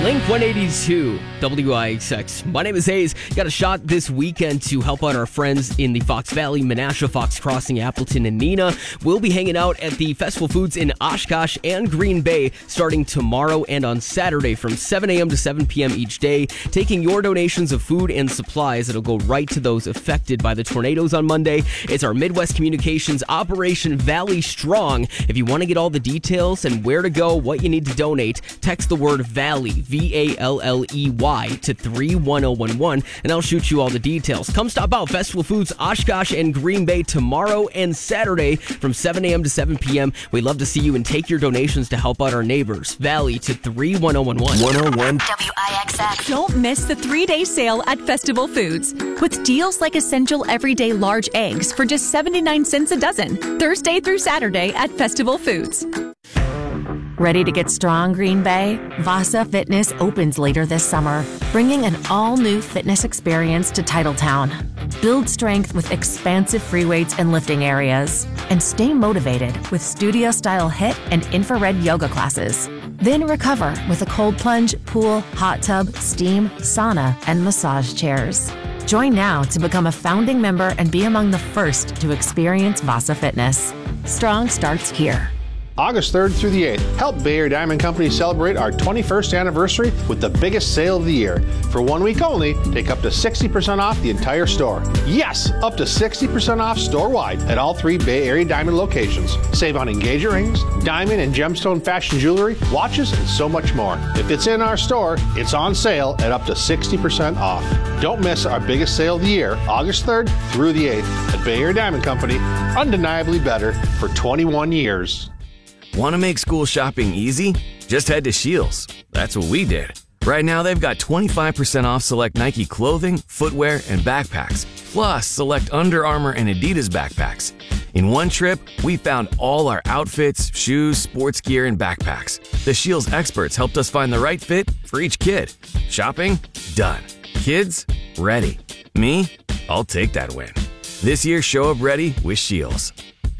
Blink 182, WIXX. My name is Hayes. Got a shot this weekend to help out our friends in the Fox Valley, Menasha, Fox Crossing, Appleton, and Neenah. We'll be hanging out at the Festival Foods in Oshkosh and Green Bay starting tomorrow and on Saturday from 7 a.m. to 7 p.m. each day, taking your donations of food and supplies. It'll go right to those affected by the tornadoes on Monday. It's our Midwest Communications Operation Valley Strong. If you want to get all the details and where to go, what you need to donate, text the word VALLEY, VALLEY, to 31011, and I'll shoot you all the details. Come stop out Festival Foods, Oshkosh, and Green Bay tomorrow and Saturday from 7 a.m. to 7 p.m. We'd love to see you and take your donations to help out our neighbors. Valley to 31011. 101 WIXX. Don't miss the 3-day sale at Festival Foods with deals like Essential Everyday Large Eggs for just 79 cents a dozen, Thursday through Saturday at Festival Foods. Ready to get strong, Green Bay? Vasa Fitness opens later this summer, bringing an all-new fitness experience to Titletown. Build strength with expansive free weights and lifting areas, and stay motivated with studio-style HIIT and infrared yoga classes. Then recover with a cold plunge, pool, hot tub, steam, sauna, and massage chairs. Join now to become a founding member and be among the first to experience Vasa Fitness. Strong starts here. August 3rd through the 8th, help Bay Area Diamond Company celebrate our 21st anniversary with the biggest sale of the year. For 1 week only, take up to 60% off the entire store. Yes, up to 60% off store-wide at all 3 Bay Area Diamond locations. Save on engagement rings, diamond and gemstone fashion jewelry, watches, and so much more. If it's in our store, it's on sale at up to 60% off. Don't miss our biggest sale of the year, August 3rd through the 8th at Bay Area Diamond Company. Undeniably better for 21 years. Want to make school shopping easy? Just head to Scheels. That's what we did. Right now, they've got 25% off select Nike clothing, footwear, and backpacks, plus select Under Armour and Adidas backpacks. In one trip, we found all our outfits, shoes, sports gear, and backpacks. The Scheels experts helped us find the right fit for each kid. Shopping? Done. Kids? Ready. Me? I'll take that win. This year, show up ready with Scheels.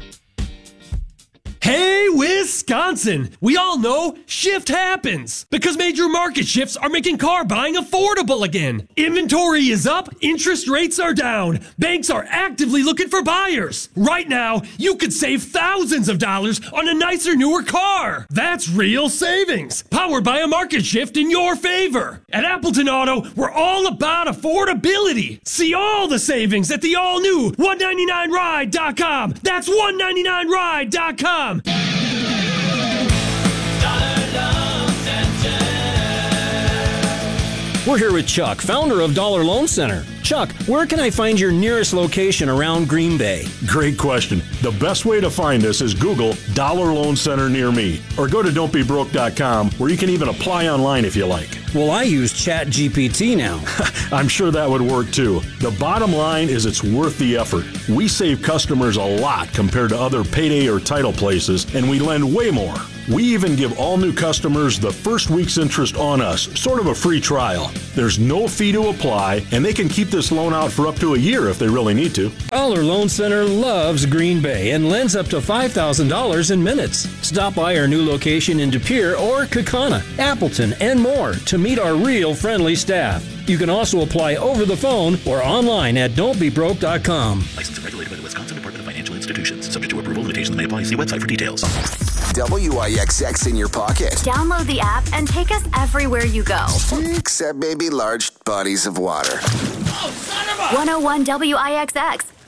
Hey, Wisconsin! We all know shift happens because major market shifts are making car buying affordable again. Inventory is up, interest rates are down, banks are actively looking for buyers. Right now, you could save thousands of dollars on a nicer, newer car. That's real savings, powered by a market shift in your favor. At Appleton Auto, we're all about affordability. See all the savings at the all-new 199ride.com. That's 199ride.com. We're here with Chuck, founder of Dollar Loan Center. Chuck, where can I find your nearest location around Green Bay? Great question. The best way to find us is Google Dollar Loan Center near me, or go to don'tbebroke.com, where you can even apply online if you like. Well, I use ChatGPT now. I'm sure that would work too. The bottom line is it's worth the effort. We save customers a lot compared to other payday or title places, and we lend way more. We even give all new customers the first week's interest on us, sort of a free trial. There's no fee to apply, and they can keep this loan out for up to a year if they really need to. Dollar Loan Center loves Green Bay and lends up to $5,000 in minutes. Stop by our new location in De Pere or Kaukauna, Appleton, and more to meet our real friendly staff. You can also apply over the phone or online at don'tbebroke.com. Licensed and regulated by the Wisconsin Department of Financial Institutions. Subject to approval, limitations may apply. See website for details. WIXX in your pocket. Download the app and take us everywhere you go. Except maybe large bodies of water. 101 WIXX.